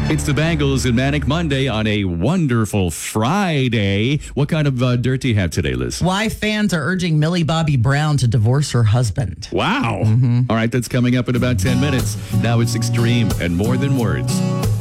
It's the Bangles and Manic Monday on a wonderful Friday. What kind of dirt do you have today, Liz? Why fans are urging Millie Bobby Brown to divorce her husband. Wow. All right, that's coming up in about 10 minutes. Now it's Extreme and More Than Words.